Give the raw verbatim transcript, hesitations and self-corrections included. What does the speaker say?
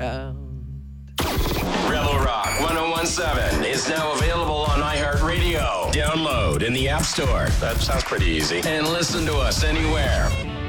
Rebel Rock ten seventeen is now available on iHeartRadio. Download in the App Store. That sounds pretty easy. And listen to us anywhere.